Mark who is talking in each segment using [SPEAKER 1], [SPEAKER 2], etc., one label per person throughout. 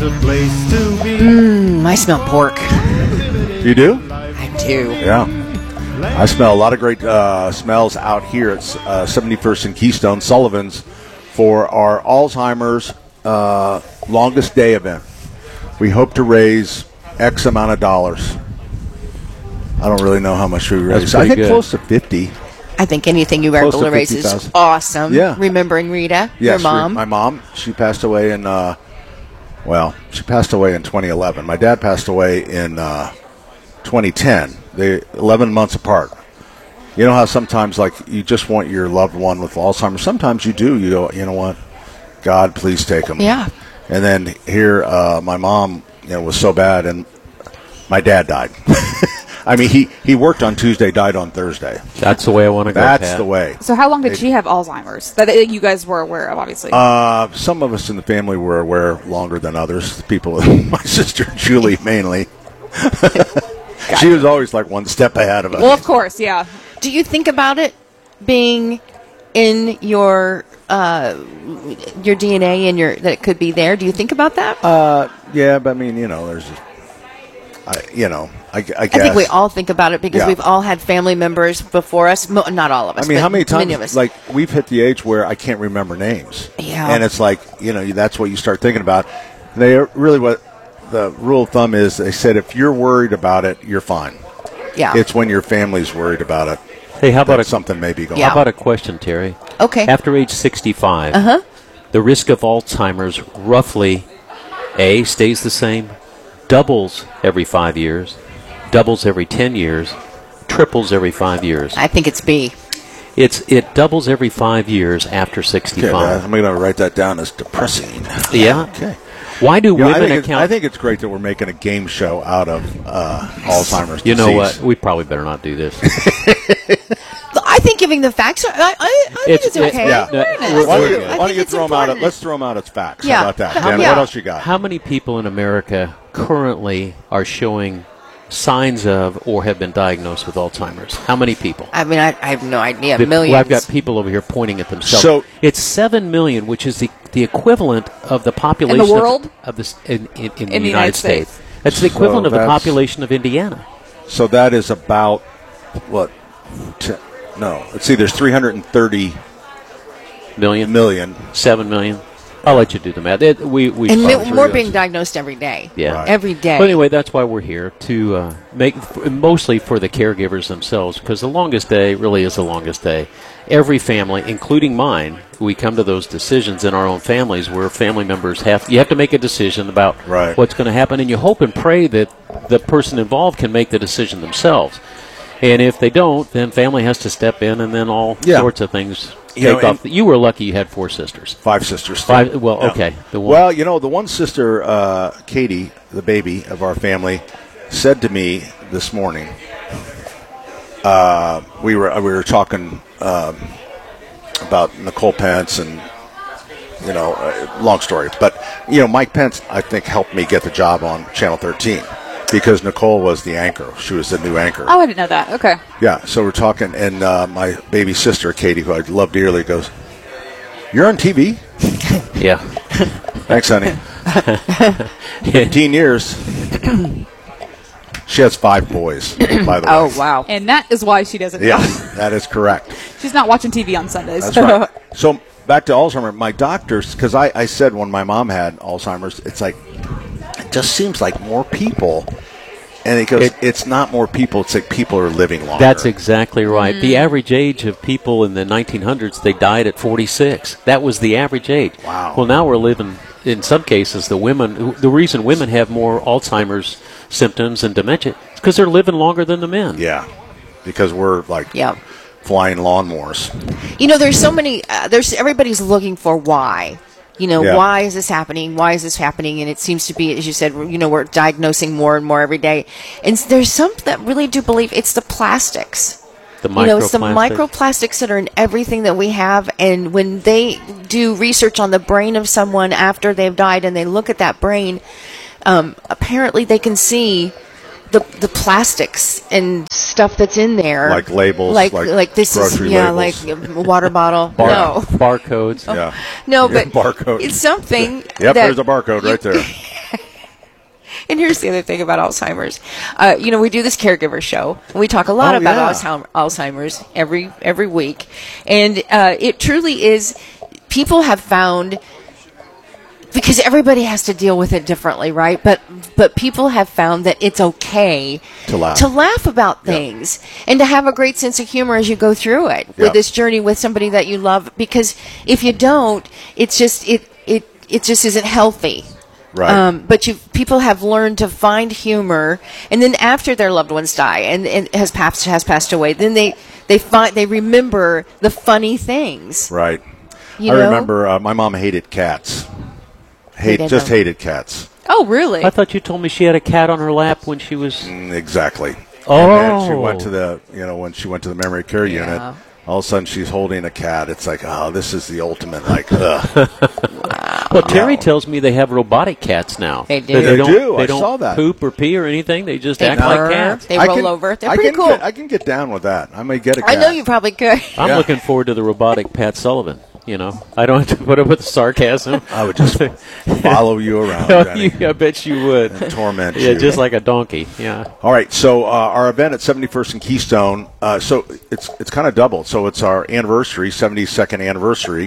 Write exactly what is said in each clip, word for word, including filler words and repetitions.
[SPEAKER 1] the place to be.
[SPEAKER 2] Mmm, I smell pork.
[SPEAKER 3] You do?
[SPEAKER 2] I do.
[SPEAKER 3] Yeah. I smell a lot of great uh, smells out here at uh, seventy-first and Keystone, Sullivan's, for our Alzheimer's uh, longest day event. We hope to raise X amount of dollars. I don't really know how much we raise. I think
[SPEAKER 4] good.
[SPEAKER 3] close to fifty.
[SPEAKER 2] I think anything you are
[SPEAKER 3] Close
[SPEAKER 2] able
[SPEAKER 3] to
[SPEAKER 2] to raise is
[SPEAKER 3] fifty thousand.
[SPEAKER 2] awesome.
[SPEAKER 3] Yeah.
[SPEAKER 2] Remembering Rita,
[SPEAKER 3] Yes,
[SPEAKER 2] your mom.
[SPEAKER 3] my mom. She passed away in, uh, well, she passed away in twenty eleven. My dad passed away in uh, twenty ten. They eleven months apart. You know how sometimes, like, you just want your loved one with Alzheimer's. Sometimes you do. You go, you know what? God, please take them.
[SPEAKER 2] Yeah.
[SPEAKER 3] And then here, uh, my mom, you know, was so bad, and my dad died. I mean, he, he worked on Tuesday, died on Thursday.
[SPEAKER 4] That's the way I want to go,
[SPEAKER 3] That's
[SPEAKER 4] Pat.
[SPEAKER 3] the way.
[SPEAKER 5] So how long did she have Alzheimer's? That you guys were aware of, obviously.
[SPEAKER 3] Uh, some of us in the family were aware longer than others. People, my sister Julie mainly. She was always like one step ahead of us.
[SPEAKER 5] Well, of course, yeah.
[SPEAKER 2] Do you think about it being in your uh, your D N A and your that it could be there? Do you think about that?
[SPEAKER 3] Uh, yeah, but I mean, you know, there's, I, you know, I, I guess.
[SPEAKER 2] I think we all think about it because
[SPEAKER 3] Yeah.
[SPEAKER 2] we've all had family members before us. Mo- not all of us.
[SPEAKER 3] I mean,
[SPEAKER 2] but
[SPEAKER 3] how many times,
[SPEAKER 2] Many of us.
[SPEAKER 3] like, we've hit the age where I can't remember names.
[SPEAKER 2] Yeah.
[SPEAKER 3] And it's like, you know, that's what you start thinking about. They are really, what the rule of thumb is, they said if you're worried about it, you're fine.
[SPEAKER 2] yeah.
[SPEAKER 3] It's when your family's worried about it.
[SPEAKER 4] Hey, how about
[SPEAKER 3] that
[SPEAKER 4] a
[SPEAKER 3] something may be going
[SPEAKER 2] Yeah.
[SPEAKER 4] How about a question, Terry?
[SPEAKER 2] Okay.
[SPEAKER 4] After age sixty-five,
[SPEAKER 2] Uh-huh.
[SPEAKER 4] the risk of Alzheimer's roughly, A, stays the same, doubles every five years, doubles every ten years, triples every five years.
[SPEAKER 2] I think it's B.
[SPEAKER 4] It's It doubles every five years after
[SPEAKER 3] Okay,
[SPEAKER 4] sixty-five.
[SPEAKER 3] I'm going to write that down as depressing.
[SPEAKER 4] Yeah.
[SPEAKER 3] Okay.
[SPEAKER 4] Why do
[SPEAKER 3] You know, I,
[SPEAKER 4] women
[SPEAKER 3] think it's,
[SPEAKER 4] account...
[SPEAKER 3] I think it's great that we're making a game show out of uh, Alzheimer's
[SPEAKER 4] You
[SPEAKER 3] disease.
[SPEAKER 4] know what? We probably better not do this.
[SPEAKER 2] I think giving the facts, I, I, I think
[SPEAKER 4] It's-
[SPEAKER 2] it's,
[SPEAKER 4] it-
[SPEAKER 2] okay.
[SPEAKER 3] Yeah.
[SPEAKER 2] Awareness.
[SPEAKER 3] Why don't you,
[SPEAKER 2] I
[SPEAKER 3] why
[SPEAKER 2] think
[SPEAKER 3] don't you
[SPEAKER 2] it's
[SPEAKER 3] throw them out?
[SPEAKER 2] important.
[SPEAKER 3] Let's throw them out as facts.
[SPEAKER 2] Yeah.
[SPEAKER 3] How about that?
[SPEAKER 2] How-
[SPEAKER 3] Dan,
[SPEAKER 2] yeah.
[SPEAKER 3] What else you got?
[SPEAKER 4] How many people in America currently are showing signs of or have been diagnosed with Alzheimer's? How many people?
[SPEAKER 2] I mean, I, I have no idea.
[SPEAKER 4] The-
[SPEAKER 2] Millions.
[SPEAKER 4] Well, I've got people over here pointing at themselves.
[SPEAKER 3] So-
[SPEAKER 4] it's seven million, which is the, the equivalent of the population of-
[SPEAKER 5] world?
[SPEAKER 4] of, this in, in, in, the
[SPEAKER 5] In the
[SPEAKER 4] United
[SPEAKER 5] United
[SPEAKER 4] States.
[SPEAKER 5] States.
[SPEAKER 4] That's the equivalent
[SPEAKER 3] So
[SPEAKER 4] of the
[SPEAKER 3] that's-
[SPEAKER 4] population of Indiana.
[SPEAKER 3] So that is about, what? T- no. Let's see. There's three hundred thirty
[SPEAKER 4] Million,
[SPEAKER 3] million.
[SPEAKER 4] seven million. I'll let you do the math. It, we we
[SPEAKER 2] and
[SPEAKER 4] probably-
[SPEAKER 2] mi- more being diagnosed every day.
[SPEAKER 4] Yeah.
[SPEAKER 3] Right.
[SPEAKER 2] Every day.
[SPEAKER 4] But anyway, that's why we're here to uh, make, f- mostly for the caregivers themselves, because the longest day really is the longest day. Every family, including mine, we come to those decisions in our own families where family members have, you have to make a decision about
[SPEAKER 3] Right.
[SPEAKER 4] what's going to happen, and you hope and pray that the person involved can make the decision themselves. And if they don't, then family has to step in, and then all
[SPEAKER 3] Yeah.
[SPEAKER 4] sorts of things
[SPEAKER 3] You know,
[SPEAKER 4] take off. You were lucky you had four sisters.
[SPEAKER 3] Five sisters.
[SPEAKER 4] Five. Well,
[SPEAKER 3] Yeah.
[SPEAKER 4] okay. The one.
[SPEAKER 3] Well, you know, the one sister, uh, Katie, the baby of our family, said to me this morning. Uh, we were we were talking um, about Nicole Pence, and you know, uh, long story, but you know, Mike Pence, I think, helped me get the job on Channel thirteen because Nicole was the anchor. She was the new anchor.
[SPEAKER 5] Oh, I didn't know that. Okay.
[SPEAKER 3] Yeah, so we're talking, and uh, my baby sister, Katie, who I love dearly, goes, "You're on T V?"
[SPEAKER 4] Yeah.
[SPEAKER 3] Thanks, honey. Fifteen years. She has five boys, by the way.
[SPEAKER 2] Oh, wow.
[SPEAKER 5] And that is why she doesn't
[SPEAKER 3] Yeah,
[SPEAKER 5] know.
[SPEAKER 3] that is correct.
[SPEAKER 5] She's not watching T V on Sundays.
[SPEAKER 3] That's right. So back to Alzheimer's. My doctors, because I, I said when my mom had Alzheimer's, it's like, it just seems like more people. And he goes,
[SPEAKER 4] It-
[SPEAKER 3] it's not more people. It's like people are living longer.
[SPEAKER 4] That's exactly right. The average age of people in the nineteen hundreds, they died at forty-six. That was the average age.
[SPEAKER 3] Wow.
[SPEAKER 4] Well, now we're living, in some cases, the women, the reason women have more Alzheimer's symptoms and dementia is because they're living longer than the men.
[SPEAKER 3] Yeah, because we're like
[SPEAKER 2] Yeah.
[SPEAKER 3] flying lawnmowers.
[SPEAKER 2] You know, there's so many, uh, there's everybody's looking for why. You know,
[SPEAKER 3] Yeah.
[SPEAKER 2] why is this happening? Why is this happening? And it seems to be, as you said, you know, we're diagnosing more and more every day. And s- there's some that really do believe it's the plastics.
[SPEAKER 4] The
[SPEAKER 2] You know, it's the
[SPEAKER 4] microplastics.
[SPEAKER 2] microplastics that are in everything that we have. And when they do research on the brain of someone after they've died and they look at that brain, um, apparently they can see the the plastics and stuff that's in there.
[SPEAKER 3] Like labels,
[SPEAKER 2] Like,
[SPEAKER 3] like
[SPEAKER 2] like this is,
[SPEAKER 3] grocery
[SPEAKER 2] yeah,
[SPEAKER 3] labels.
[SPEAKER 2] like a water bottle.
[SPEAKER 4] Bar-
[SPEAKER 2] no.
[SPEAKER 4] barcodes.
[SPEAKER 3] Yeah.
[SPEAKER 2] No,
[SPEAKER 3] Yeah,
[SPEAKER 2] but
[SPEAKER 3] barcode.
[SPEAKER 2] it's something
[SPEAKER 3] Yep,
[SPEAKER 2] that
[SPEAKER 3] there's a barcode
[SPEAKER 2] you-
[SPEAKER 3] right there.
[SPEAKER 2] And here's the other thing about Alzheimer's. Uh, you know, we do this caregiver show. And we talk a lot
[SPEAKER 3] Oh,
[SPEAKER 2] about
[SPEAKER 3] yeah.
[SPEAKER 2] Alzheimer's, Alzheimer's every every week, and uh, it truly is. People have found. Because everybody has to deal with it differently, right? But but people have found that it's okay
[SPEAKER 3] To laugh.
[SPEAKER 2] to laugh about things and to have a great sense of humor as you go through it with
[SPEAKER 3] Yeah.
[SPEAKER 2] this journey with somebody that you love. Because if you don't, it's just it it it just isn't healthy.
[SPEAKER 3] Right.
[SPEAKER 2] Um, but you people have learned to find humor, and then after their loved ones die and, and has passed has passed away, then they they find they remember the funny things.
[SPEAKER 3] Right.
[SPEAKER 2] You
[SPEAKER 3] I
[SPEAKER 2] know?
[SPEAKER 3] remember uh, my mom hated cats. Hate,
[SPEAKER 2] Hated
[SPEAKER 3] just
[SPEAKER 2] them.
[SPEAKER 3] hated cats.
[SPEAKER 5] Oh, really?
[SPEAKER 4] I thought you told me she had a cat on her lap when she was.
[SPEAKER 3] Mm, Exactly.
[SPEAKER 4] Oh.
[SPEAKER 3] And then she went to the, you know, when she went to the memory care
[SPEAKER 2] Yeah.
[SPEAKER 3] unit, all of a sudden she's holding a cat. It's like, oh, this is the ultimate, like, ugh.
[SPEAKER 4] Well, Terry
[SPEAKER 3] Wow.
[SPEAKER 4] tells me they have robotic cats now.
[SPEAKER 2] They do.
[SPEAKER 4] That
[SPEAKER 3] They
[SPEAKER 4] don't,
[SPEAKER 3] do.
[SPEAKER 4] They
[SPEAKER 3] I
[SPEAKER 4] don't
[SPEAKER 3] saw that.
[SPEAKER 4] poop or pee or anything. They just
[SPEAKER 2] They
[SPEAKER 4] act
[SPEAKER 2] purr.
[SPEAKER 4] like cats.
[SPEAKER 2] They
[SPEAKER 3] I
[SPEAKER 2] roll
[SPEAKER 3] can-
[SPEAKER 2] over. They're
[SPEAKER 3] I
[SPEAKER 2] pretty
[SPEAKER 3] can
[SPEAKER 2] cool.
[SPEAKER 3] Get, I can get down with that. I may get a cat.
[SPEAKER 2] I know you probably could.
[SPEAKER 4] I'm
[SPEAKER 3] Yeah.
[SPEAKER 4] looking forward to the robotic Pat Sullivan. You know, I don't have to put up with the sarcasm.
[SPEAKER 3] I would just follow you around,
[SPEAKER 4] Oh,
[SPEAKER 3] Jenny,
[SPEAKER 4] you, I bet you would.
[SPEAKER 3] and torment
[SPEAKER 4] Yeah,
[SPEAKER 3] you.
[SPEAKER 4] just like a donkey. Yeah.
[SPEAKER 3] All right, so uh, our event at seventy-first and Keystone, uh, so it's it's kind of doubled. So it's our anniversary, seventy-second anniversary,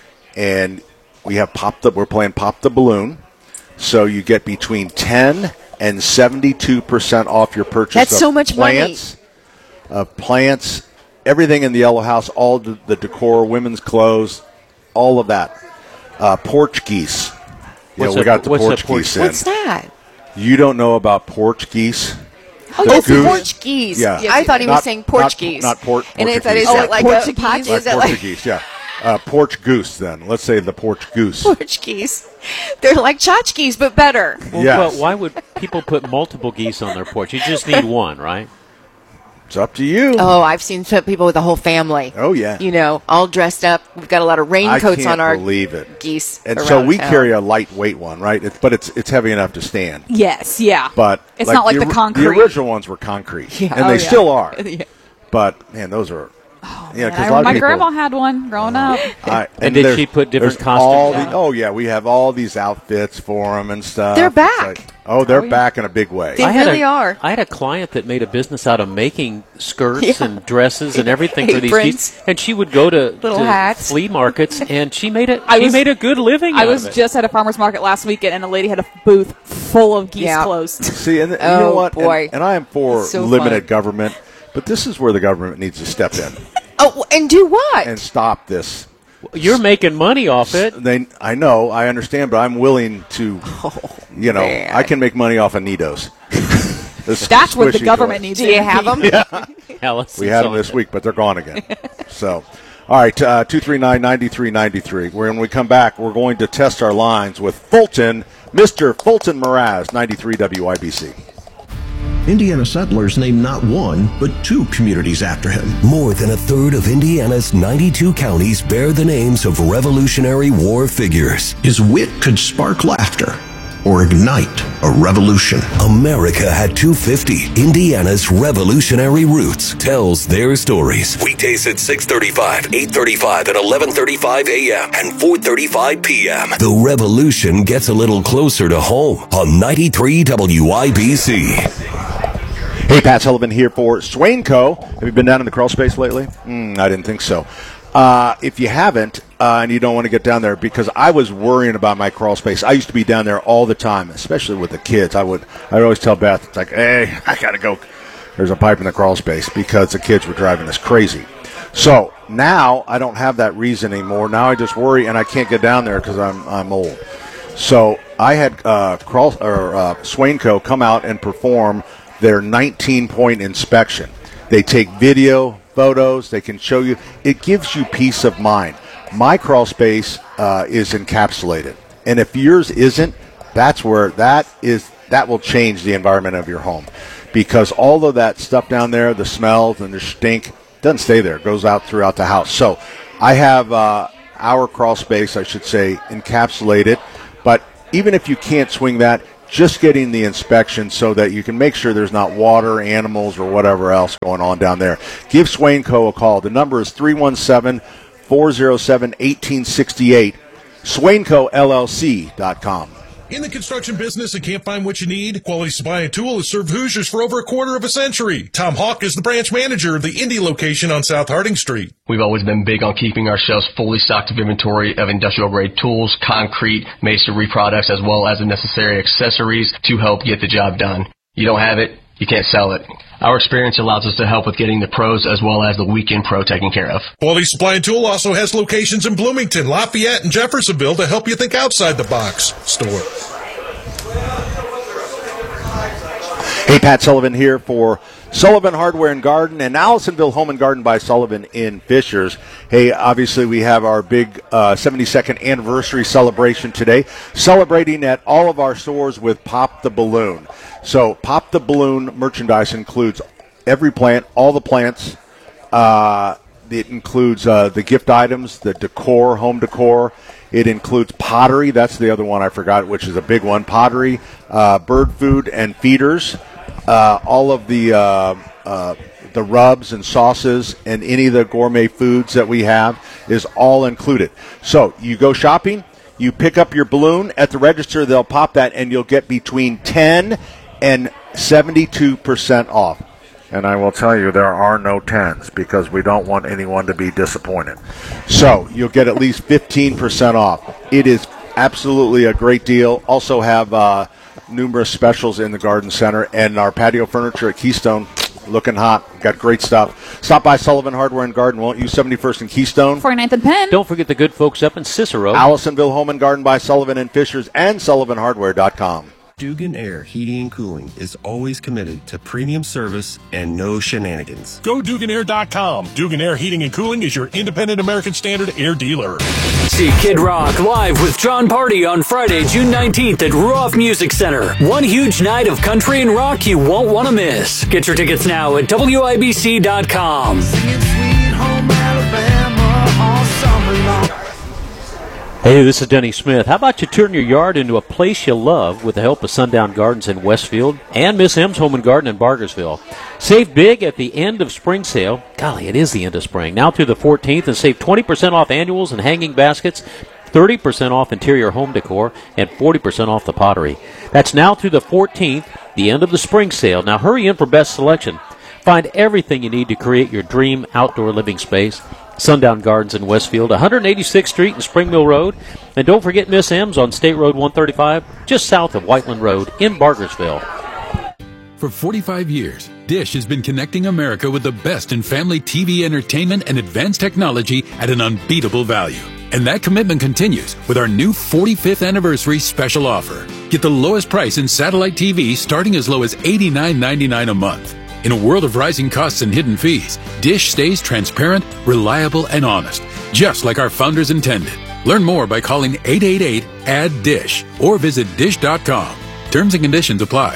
[SPEAKER 3] and we have Pop the, we're playing Pop the Balloon. So you get between ten and seventy-two percent off your purchase
[SPEAKER 2] That's
[SPEAKER 3] of
[SPEAKER 2] so much money.
[SPEAKER 3] plants, of plants, everything in the Yellow House, all the, the decor, women's clothes, all of that. Uh, porch geese. Yeah,
[SPEAKER 4] What's
[SPEAKER 3] we
[SPEAKER 4] a-
[SPEAKER 3] got the
[SPEAKER 4] what's a
[SPEAKER 3] porch
[SPEAKER 4] porch-
[SPEAKER 3] geese in.
[SPEAKER 2] What's that?
[SPEAKER 3] You don't know about porch geese?
[SPEAKER 2] Oh,
[SPEAKER 3] The
[SPEAKER 2] that's
[SPEAKER 3] goose-
[SPEAKER 2] Portuguese.
[SPEAKER 3] Yeah.
[SPEAKER 2] I thought he was
[SPEAKER 3] Not-
[SPEAKER 2] saying
[SPEAKER 3] not-
[SPEAKER 2] Portuguese.
[SPEAKER 3] not port-
[SPEAKER 2] And I thought, is
[SPEAKER 3] Portuguese.
[SPEAKER 2] that like
[SPEAKER 5] Portuguese?
[SPEAKER 2] a pot?
[SPEAKER 3] Like
[SPEAKER 2] Is that like
[SPEAKER 3] Portuguese, yeah. Uh, porch goose, then. Let's say the porch goose.
[SPEAKER 2] Portuguese? They're like tchotchkes, but better.
[SPEAKER 4] Well,
[SPEAKER 3] Yes.
[SPEAKER 4] well, why would people put multiple geese on their porch? You just need one, right?
[SPEAKER 3] It's up to you.
[SPEAKER 2] Oh, I've seen some people with a whole family.
[SPEAKER 3] Oh, yeah.
[SPEAKER 2] You know, all dressed up. We've got a lot of
[SPEAKER 3] I
[SPEAKER 2] raincoats
[SPEAKER 3] can't
[SPEAKER 2] on our
[SPEAKER 3] believe it.
[SPEAKER 2] geese.
[SPEAKER 3] And
[SPEAKER 2] around
[SPEAKER 3] so we
[SPEAKER 2] town.
[SPEAKER 3] carry a lightweight one, right? It, but it's it's heavy enough to stand.
[SPEAKER 5] Yes, yeah.
[SPEAKER 3] But
[SPEAKER 5] it's not like the,
[SPEAKER 3] ori-
[SPEAKER 5] concrete.
[SPEAKER 3] The original ones were concrete,
[SPEAKER 2] Yeah.
[SPEAKER 3] and
[SPEAKER 5] Oh,
[SPEAKER 3] they
[SPEAKER 5] yeah.
[SPEAKER 3] still are.
[SPEAKER 2] Yeah.
[SPEAKER 3] But man, those are. Yeah,
[SPEAKER 5] Man,
[SPEAKER 3] because
[SPEAKER 5] I
[SPEAKER 3] a lot of
[SPEAKER 5] my
[SPEAKER 3] people,
[SPEAKER 5] grandma had one growing up.
[SPEAKER 3] I-
[SPEAKER 4] And did
[SPEAKER 3] there's-
[SPEAKER 4] she put different
[SPEAKER 3] there's all
[SPEAKER 4] costumes
[SPEAKER 3] the-
[SPEAKER 4] on?
[SPEAKER 3] Oh yeah, we have all these outfits for them and stuff.
[SPEAKER 2] They're
[SPEAKER 3] It's
[SPEAKER 2] back.
[SPEAKER 3] like- oh, they're
[SPEAKER 5] Oh, yeah.
[SPEAKER 3] back in a big way.
[SPEAKER 2] They
[SPEAKER 4] I had
[SPEAKER 2] really
[SPEAKER 4] a,
[SPEAKER 2] are.
[SPEAKER 4] I had a client that made a business out of making skirts
[SPEAKER 2] Yeah.
[SPEAKER 4] and dresses and everything for these
[SPEAKER 2] Aprons.
[SPEAKER 4] geese. And she would go to,
[SPEAKER 2] Little
[SPEAKER 4] to
[SPEAKER 2] hats.
[SPEAKER 4] flea markets, and she made it.
[SPEAKER 5] I
[SPEAKER 4] she
[SPEAKER 5] was-
[SPEAKER 4] made a good living.
[SPEAKER 5] I
[SPEAKER 4] out
[SPEAKER 5] was
[SPEAKER 4] of it.
[SPEAKER 5] just at a farmer's market last weekend, and a lady had a booth full of geese
[SPEAKER 2] Yeah.
[SPEAKER 5] clothes.
[SPEAKER 3] See, and you
[SPEAKER 2] Oh,
[SPEAKER 3] know what?
[SPEAKER 2] boy.
[SPEAKER 3] And, and I am for
[SPEAKER 2] It's so
[SPEAKER 3] limited
[SPEAKER 2] fun.
[SPEAKER 3] government, but this is where the government needs to step in
[SPEAKER 2] Oh, and do what?
[SPEAKER 3] and stop this.
[SPEAKER 4] You're making money off it.
[SPEAKER 3] They, I know, I understand, but I'm willing to, you know,
[SPEAKER 2] Oh, man.
[SPEAKER 3] I can make money off of Nidos. This
[SPEAKER 5] That's what the
[SPEAKER 3] squishy
[SPEAKER 5] government
[SPEAKER 3] toy.
[SPEAKER 5] needs.
[SPEAKER 2] do you have them?
[SPEAKER 4] Alice
[SPEAKER 3] We
[SPEAKER 4] and
[SPEAKER 3] had them
[SPEAKER 4] Sullivan.
[SPEAKER 3] this week, but they're gone again. So, all right, uh, two three nine, nine three nine three. When we come back, we're going to test our lines with Fulton, Mister Fulton Mraz, ninety-three W I B C.
[SPEAKER 1] Indiana settlers named not one, but two communities after him.
[SPEAKER 6] More than a third of Indiana's ninety-two counties bear the names of Revolutionary War figures.
[SPEAKER 1] His wit could spark laughter or ignite a revolution.
[SPEAKER 6] America had two fifty. Indiana's Revolutionary Roots tells their stories. Weekdays at six thirty-five, eight thirty-five, and eleven thirty-five a.m. and four thirty-five p.m. The revolution gets a little closer to home on ninety-three W I B C.
[SPEAKER 3] Hey, Pat Sullivan here for Swainco. Have you been down in the crawl space lately? Mm, I didn't think so. Uh, if you haven't, uh, and you don't want to get down there, because I was worrying about my crawl space. I used to be down there all the time, especially with the kids. I would, I would always tell Beth, it's like, hey, I got to go. There's a pipe in the crawl space, because the kids were driving us crazy. So now I don't have that reason anymore. Now I just worry, and I can't get down there because I'm I'm old. So I had uh, crawl or uh, Swainco come out and perform their nineteen-point inspection. They take video, photos. They can show you. It gives you peace of mind. My crawl space uh, is encapsulated, and if yours isn't, that's where that is. That will change the environment of your home, because all of that stuff down there, the smells and the stink, doesn't stay there. It goes out throughout the house. So I have uh, our crawl space, I should say, encapsulated. But even if you can't swing that, just getting the inspection so that you can make sure there's not water, animals, or whatever else going on down there. Give Swainco a call. The number is three one seven, four oh seven, one eight six eight, swainco L L C dot com.
[SPEAKER 7] In the construction business and can't find what you need? Quality Supply and Tool has served Hoosiers for over a quarter of a century. Tom Hawk is the branch manager of the Indy location on South Harding Street.
[SPEAKER 8] We've always been big on keeping our shelves fully stocked of inventory of industrial-grade tools, concrete, masonry products, as well as the necessary accessories to help get the job done. You don't have it, you can't sell it. Our experience allows us to help with getting the pros as well as the weekend pro taken care of.
[SPEAKER 7] Quality Supply and Tool also has locations in Bloomington, Lafayette, and Jeffersonville to help you think outside the box. Store.
[SPEAKER 3] Hey, Pat Sullivan here for Sullivan Hardware and Garden and Allisonville Home and Garden by Sullivan in Fishers. Hey, obviously we have our big uh, seventy-second anniversary celebration today, celebrating at all of our stores with Pop the Balloon. So Pop the Balloon merchandise includes every plant, all the plants. Uh, it includes uh, the gift items, the decor, home decor. It includes pottery. That's the other one I forgot, which is a big one. Pottery, uh, bird food, and feeders. Uh, all of the uh, uh, the rubs and sauces and any of the gourmet foods that we have is all included. So you go shopping, you pick up your balloon at the register. They'll pop that, and you'll get between ten and seventy-two percent off. And I will tell you, there are no tens because we don't want anyone to be disappointed. So you'll get at least fifteen percent off. It is absolutely a great deal. Also have uh, numerous specials in the garden center, and our patio furniture at Keystone looking hot. Got great stuff. Stop by Sullivan Hardware and Garden, won't you? seventy-first and Keystone.
[SPEAKER 5] forty-ninth and Penn.
[SPEAKER 4] Don't forget the good folks up in Cicero.
[SPEAKER 3] Allisonville Home and Garden by Sullivan and Fishers and sullivan hardware dot com.
[SPEAKER 9] Dugan Air Heating and Cooling is always committed to premium service and no shenanigans.
[SPEAKER 7] Go Dugan Air dot com. Dugan Air Heating and Cooling is your independent American Standard air dealer.
[SPEAKER 10] See Kid Rock live with John Party on Friday, June nineteenth at Ruoff Music Center. One huge night of country and rock you won't want to miss. Get your tickets now at W I B C dot com.
[SPEAKER 11] Singing Sweet Home Alabama all summer long.
[SPEAKER 4] Hey, this is Denny Smith. How about you turn your yard into a place you love with the help of Sundown Gardens in Westfield and Miss M's Home and Garden in Bargersville. Save big at the end of spring sale. Golly, it is the end of spring. Now through the fourteenth, and save twenty percent off annuals and hanging baskets, thirty percent off interior home decor, and forty percent off the pottery. That's now through the fourteenth, the end of the spring sale. Now hurry in for best selection. Find everything you need to create your dream outdoor living space. Sundown Gardens in Westfield, one eighty-sixth Street and Spring Mill Road. And don't forget Miss M's on State Road one thirty-five, just south of Whiteland Road in Bargersville.
[SPEAKER 12] For forty-five years, Dish has been connecting America with the best in family T V entertainment and advanced technology at an unbeatable value. And that commitment continues with our new forty-fifth anniversary special offer. Get the lowest price in satellite T V starting as low as eighty-nine ninety-nine a month. In a world of rising costs and hidden fees, Dish stays transparent, reliable, and honest, just like our founders intended. Learn more by calling eight eight eight, A D D D I S H or visit dish dot com. Terms and conditions apply.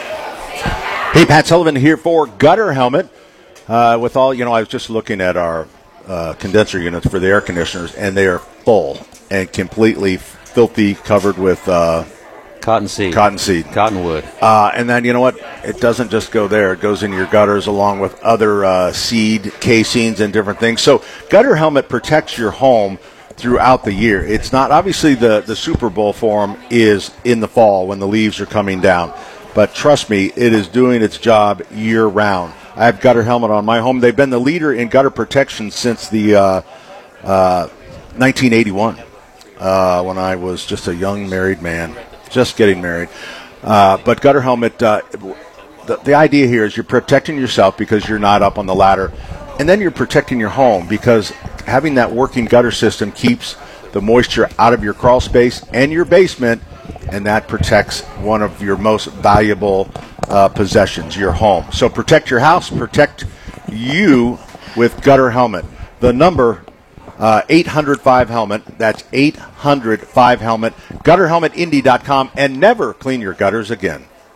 [SPEAKER 3] Hey, Pat Sullivan here for Gutter Helmet. Uh, with all, you know, I was just looking at our uh, condenser units for the air conditioners, and they are full and completely filthy, covered with uh,
[SPEAKER 4] Cottonseed.
[SPEAKER 3] Cottonseed.
[SPEAKER 4] Cottonwood.
[SPEAKER 3] Uh, and then, you know what? It doesn't just go there. It goes in your gutters along with other uh, seed casings and different things. So Gutter Helmet protects your home throughout the year. It's not, obviously, the, the Super Bowl for them is in the fall when the leaves are coming down. But trust me, it is doing its job year-round. I have Gutter Helmet on my home. They've been the leader in gutter protection since the uh, uh, nineteen eighty-one, uh, when I was just a young married man. Just getting married. Uh, but Gutter Helmet, uh, the, the idea here is you're protecting yourself because you're not up on the ladder. And then you're protecting your home because having that working gutter system keeps the moisture out of your crawl space and your basement, and that protects one of your most valuable uh, possessions, your home. So protect your house, protect you with Gutter Helmet. The number Uh, eight hundred five helmet. That's eight hundred five helmet. gutter helmet indy dot com, and never clean your gutters again.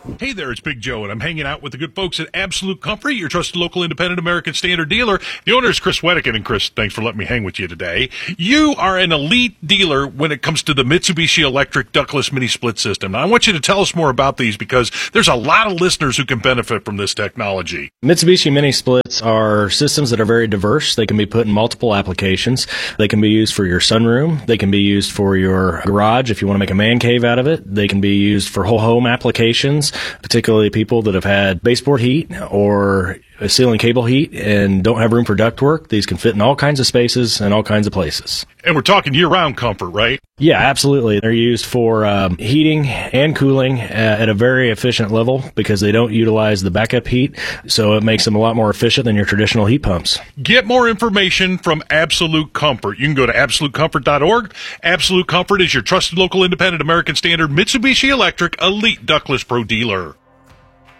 [SPEAKER 7] Hey there, it's Big Joe, and I'm hanging out with the good folks at Absolute Comfort, your trusted local independent American Standard dealer. The owner is Chris Wettigan, and Chris, thanks for letting me hang with you today. You are an elite dealer when it comes to the Mitsubishi Electric ductless mini split system. Now, I want you to tell us more about these because there's a lot of listeners who can benefit from this technology.
[SPEAKER 13] Mitsubishi mini splits are systems that are very diverse. They can be put in multiple applications. They can be used for your sunroom. They can be used for your garage if you want to make a man cave out of it. They can be used for whole home applications, particularly people that have had baseboard heat or ceiling cable heat and don't have room for ductwork. These can fit in all kinds of spaces and all kinds of places.
[SPEAKER 7] And we're talking year-round comfort, right?
[SPEAKER 13] Yeah, absolutely. They're used for um, heating and cooling at a very efficient level because they don't utilize the backup heat, so it makes them a lot more efficient than your traditional heat pumps.
[SPEAKER 7] Get more information from Absolute Comfort. You can go to absolute comfort dot org. Absolute Comfort is your trusted local independent American Standard Mitsubishi Electric Elite Ductless Pro dealer.